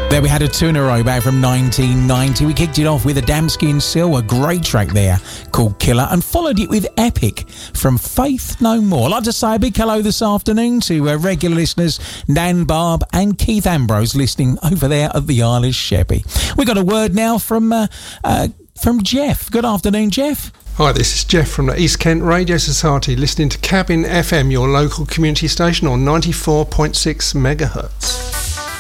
There we had a two in a row back from 1990. We kicked it off with Adamski and Sil, a great track there called Killer, and followed it with Epic from Faith No More. I'd like to say a big hello this afternoon to regular listeners Nan Barb and Keith Ambrose listening over there at the Isle of Sheppey. We've got a word now from Jeff. Good afternoon, Jeff. Hi, this is Jeff from the East Kent Radio Society, listening to Cabin FM, your local community station on 94.6 megahertz.